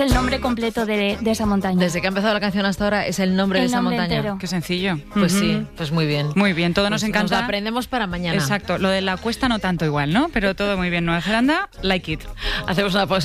El nombre completo de esa montaña. Desde que ha empezado la canción hasta ahora es el nombre de esa montaña. Entero. Qué sencillo. Pues sí, pues muy bien. Muy bien, todo nos Pues encanta. Nos lo aprendemos para mañana. Exacto, lo de la cuesta no tanto igual, ¿no? Pero todo muy bien. Nueva Zelanda, like it. Hacemos una pausa.